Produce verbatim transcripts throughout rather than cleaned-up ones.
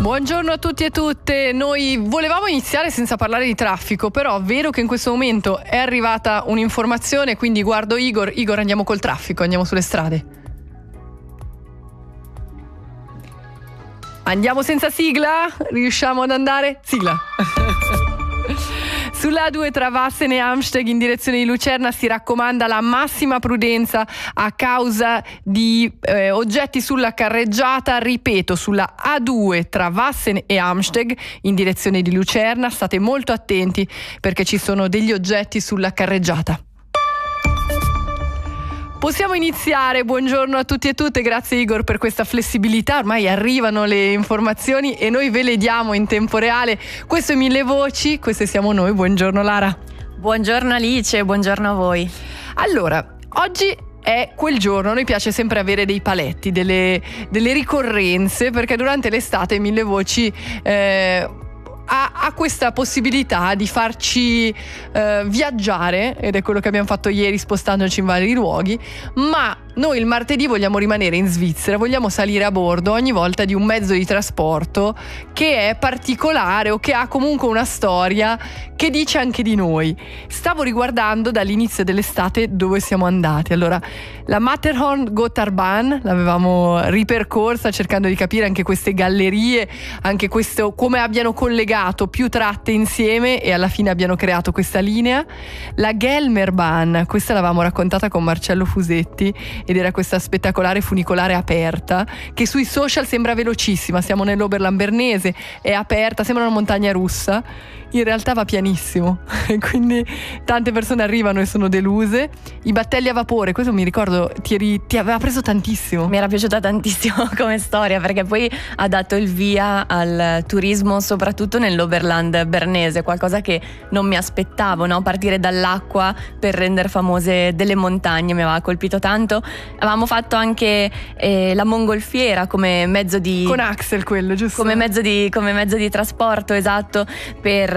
Buongiorno a tutti e tutte. Noi volevamo iniziare senza parlare di traffico, però vedo che in questo momento è arrivata un'informazione, quindi guardo Igor. Igor, andiamo col traffico, andiamo sulle strade. Andiamo senza sigla? Riusciamo ad andare? Sigla. Sulla A due tra Vassen e Amsteg in direzione di Lucerna si raccomanda la massima prudenza a causa di eh, oggetti sulla carreggiata. Ripeto, sulla A due tra Vassen e Amsteg in direzione di Lucerna state molto attenti perché ci sono degli oggetti sulla carreggiata. Possiamo iniziare, buongiorno a tutti e tutte, grazie Igor per questa flessibilità, ormai arrivano le informazioni e noi ve le diamo in tempo reale. Questo è Mille Voci, queste siamo noi, buongiorno Lara. Buongiorno Alice, buongiorno a voi. Allora, oggi è quel giorno, a noi piace sempre avere dei paletti, delle, delle ricorrenze, perché durante l'estate Mille Voci eh, Ha, ha questa possibilità di farci eh, viaggiare, ed è quello che abbiamo fatto ieri spostandoci in vari luoghi, ma noi il martedì vogliamo rimanere in Svizzera, vogliamo salire a bordo ogni volta di un mezzo di trasporto che è particolare o che ha comunque una storia che dice anche di noi. Stavo riguardando dall'inizio dell'estate dove siamo andati. Allora, la Matterhorn Gotthardbahn l'avevamo ripercorsa cercando di capire anche queste gallerie, anche questo, come abbiano collegato più tratte insieme e alla fine abbiano creato questa linea. La Gelmerbahn, questa l'avevamo raccontata con Marcello Fusetti ed era questa spettacolare funicolare aperta che sui social sembra velocissima. Siamo nell'Oberland bernese, è aperta, sembra una montagna russa, in realtà va pianissimo e quindi tante persone arrivano e sono deluse. I battelli a vapore, questo mi ricordo ti, eri, ti aveva preso tantissimo. Mi era piaciuta tantissimo come storia perché poi ha dato il via al turismo soprattutto nell'Oberland bernese, qualcosa che non mi aspettavo, no? Partire dall'acqua per rendere famose delle montagne mi aveva colpito tanto. Avevamo fatto anche eh, la mongolfiera come mezzo di con Axel, quello giusto? Come mezzo di, come mezzo di trasporto, esatto, per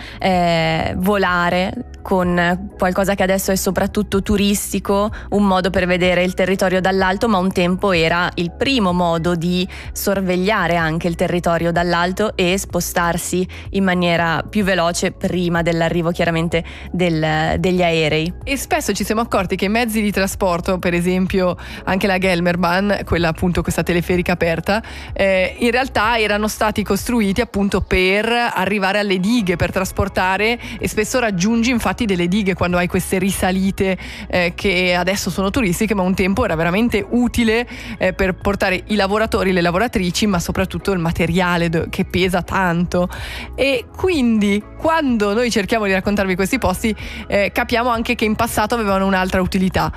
eh, volare con qualcosa che adesso è soprattutto turistico, un modo per vedere il territorio dall'alto, ma un tempo era il primo modo di sorvegliare anche il territorio dall'alto e spostarsi in maniera più veloce prima dell'arrivo chiaramente del, degli aerei. E spesso ci siamo accorti che i mezzi di trasporto, per esempio anche la Gelmerbahn, quella appunto questa teleferica aperta, eh, in realtà erano stati costruiti appunto per arrivare alle dighe, per trasportare, e spesso raggiungi infatti delle dighe quando hai queste risalite eh, che adesso sono turistiche, ma un tempo era veramente utile eh, per portare i lavoratori, le lavoratrici, ma soprattutto il materiale do- che pesa tanto. E quindi quando noi cerchiamo di raccontarvi questi posti eh, capiamo anche che in passato avevano un'altra utilità.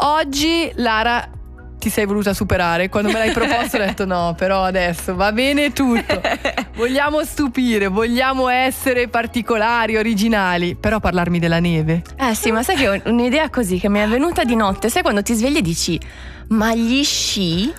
Oggi Lara ti sei voluta superare, quando me l'hai proposto ho detto no, però adesso va bene tutto, vogliamo stupire, vogliamo essere particolari, originali, però parlarmi della neve. Eh sì, ma sai che ho un'idea così che mi è venuta di notte, sai quando ti svegli e dici ma gli sci?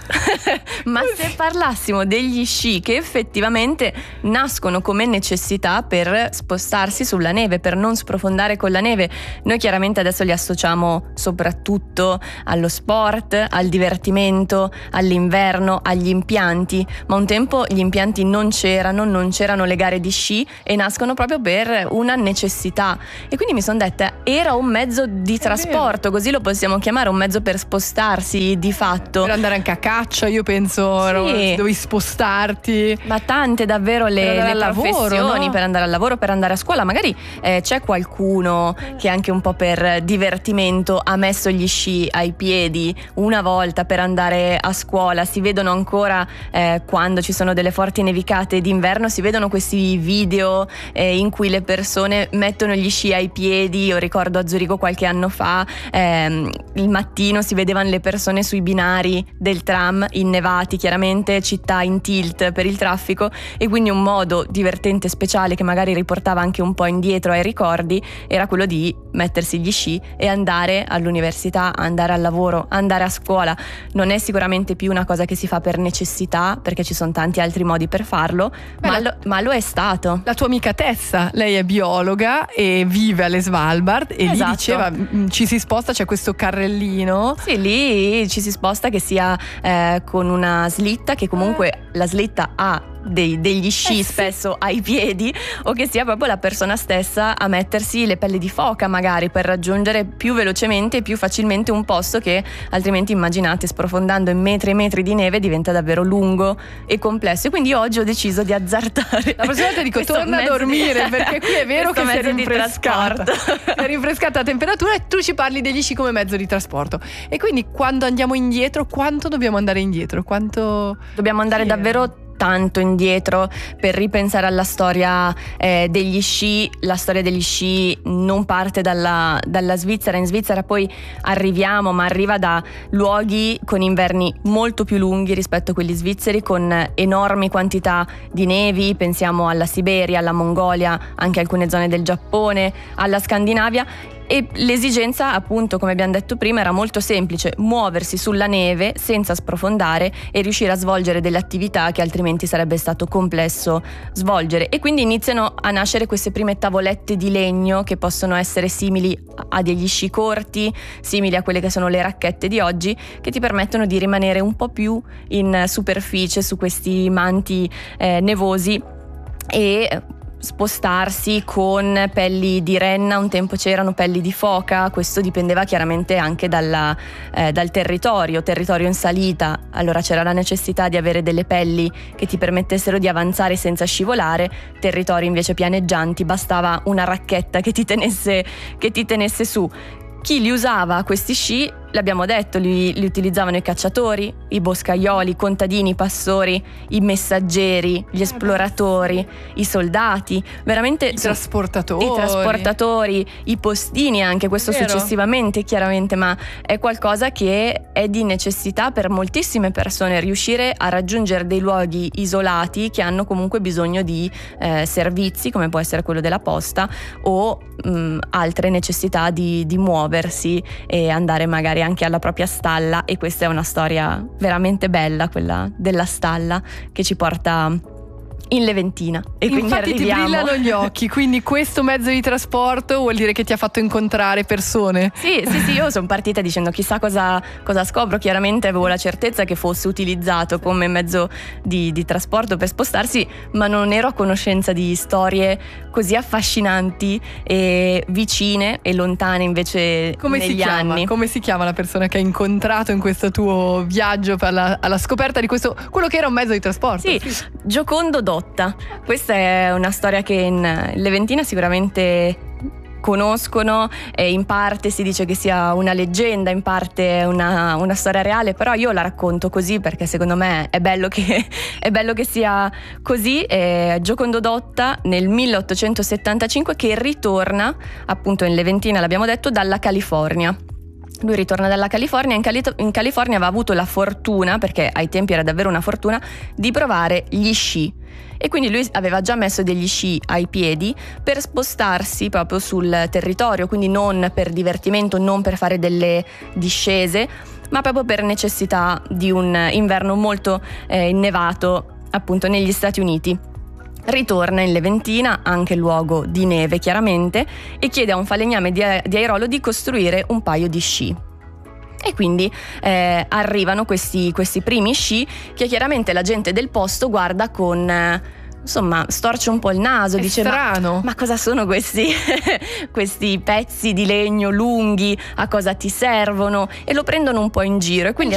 Ma se parlassimo degli sci che effettivamente nascono come necessità per spostarsi sulla neve, per non sprofondare con la neve. Noi chiaramente adesso li associamo soprattutto allo sport, al divertimento, all'inverno, agli impianti, ma un tempo gli impianti non c'erano, non c'erano le gare di sci e nascono proprio per una necessità. E quindi mi sono detta, era un mezzo di È trasporto, vero. Così lo possiamo chiamare, un mezzo per spostarsi di fatto. Per andare anche a caccia, io penso, sì. Dovevi spostarti. Ma tante davvero le, le professioni, lavoro, no? Per andare al lavoro, per andare a scuola. Magari eh, c'è qualcuno che anche un po' per divertimento ha messo gli sci ai piedi una volta per andare a scuola. Si vedono ancora eh, quando ci sono delle forti nevicate d'inverno, si vedono questi video eh, in cui le persone mettono gli sci ai piedi. Io ricordo a Zurigo qualche anno fa ehm, il mattino si vedevano le persone sui binari del tram innevati, chiaramente città in tilt per il traffico, e quindi un modo divertente speciale che magari riportava anche un po' indietro ai ricordi era quello di mettersi gli sci e andare all'università, andare al lavoro, andare a scuola. Non è sicuramente più una cosa che si fa per necessità, perché ci sono tanti altri modi per farlo. Beh, ma, lo, ma lo è stato. La tua amica Tessa, lei è biologa e vive alle Svalbard e esatto. Lì diceva ci si sposta, c'è questo carrellino. Sì, lì ci si sposta che sia eh, con una slitta, che comunque la slitta ha dei, degli sci eh sì. spesso ai piedi, o che sia proprio la persona stessa a mettersi le pelli di foca magari per raggiungere più velocemente e più facilmente un posto che altrimenti, immaginate, sprofondando in metri e metri di neve diventa davvero lungo e complesso. E quindi oggi ho deciso di azzardare. La prossima volta dico torna a dormire di... perché qui è vero che sei rinfrescata, sei rinfrescata a temperatura e tu ci parli degli sci come mezzo di trasporto. E quindi quando andiamo indietro, quanto dobbiamo andare indietro? Quanto dobbiamo andare davvero tanto indietro per ripensare alla storia eh, degli sci. La storia degli sci non parte dalla, dalla Svizzera. In Svizzera poi arriviamo, ma arriva da luoghi con inverni molto più lunghi rispetto a quelli svizzeri, con enormi quantità di nevi. Pensiamo alla Siberia, alla Mongolia, anche alcune zone del Giappone, alla Scandinavia. E l'esigenza, appunto, come abbiamo detto prima, era molto semplice: muoversi sulla neve senza sprofondare e riuscire a svolgere delle attività che altrimenti sarebbe stato complesso svolgere. E quindi iniziano a nascere queste prime tavolette di legno che possono essere simili a degli sci corti, simili a quelle che sono le racchette di oggi, che ti permettono di rimanere un po' più in superficie su questi manti eh, nevosi e spostarsi con pelli di renna. Un tempo c'erano pelli di foca, questo dipendeva chiaramente anche dalla, eh, dal territorio, territorio in salita, allora c'era la necessità di avere delle pelli che ti permettessero di avanzare senza scivolare. Territori invece pianeggianti, bastava una racchetta che ti tenesse, che ti tenesse su. Chi li usava questi sci, l'abbiamo detto, li, li utilizzavano i cacciatori, i boscaioli, i contadini, i passori, i messaggeri, gli esploratori, i soldati, veramente i trasportatori, i trasportatori, i postini, anche questo Vero. Successivamente chiaramente, ma è qualcosa che è di necessità per moltissime persone, riuscire a raggiungere dei luoghi isolati che hanno comunque bisogno di eh, servizi, come può essere quello della posta, o mh, altre necessità di, di muoversi e andare magari anche alla propria stalla. E questa è una storia veramente bella, quella della stalla, che ci porta in Leventina. E quindi infatti arriviamo... ti brillano gli occhi, quindi questo mezzo di trasporto vuol dire che ti ha fatto incontrare persone. Sì, sì, sì, io sono partita dicendo chissà cosa, cosa scopro. Chiaramente avevo la certezza che fosse utilizzato come mezzo di, di trasporto per spostarsi, ma non ero a conoscenza di storie così affascinanti e vicine e lontane invece come negli si chiama? anni. Come si chiama la persona che hai incontrato in questo tuo viaggio per la, alla scoperta di questo, quello che era un mezzo di trasporto? Sì, sì. Giocondo Dotta. Questa è una storia che in Leventina sicuramente conoscono, e in parte si dice che sia una leggenda, in parte una, una storia reale, però io la racconto così perché secondo me è bello che, è bello che sia così. È Giocondo Dotta nel milleottocentosettantacinque che ritorna appunto in Leventina, l'abbiamo detto, dalla California. Lui ritorna dalla California, in, Cali- in California aveva avuto la fortuna, perché ai tempi era davvero una fortuna, di provare gli sci. E quindi lui aveva già messo degli sci ai piedi per spostarsi proprio sul territorio, quindi non per divertimento, non per fare delle discese, ma proprio per necessità di un inverno molto eh, innevato appunto negli Stati Uniti. Ritorna in Leventina, anche luogo di neve chiaramente, e chiede a un falegname di, di Airolo di costruire un paio di sci. E quindi eh, arrivano questi, questi primi sci che chiaramente la gente del posto guarda con... Eh, insomma, storce un po' il naso, è dice strano. Ma, ma cosa sono questi, questi pezzi di legno lunghi, a cosa ti servono? E lo prendono un po' in giro. E quindi